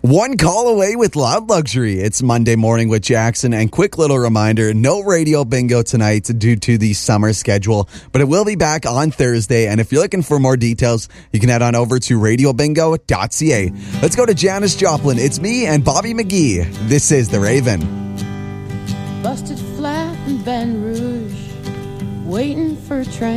One call away with Loud Luxury. It's Monday morning with Jackson, and quick little reminder, no radio bingo tonight due to the summer schedule, but it will be back on Thursday. And if you're looking for more details, you can head on over to radiobingo.ca. Let's go to Janis Joplin. It's me and Bobby McGee. This is The Raven. Busted flat in Baton Rouge, waiting for a train.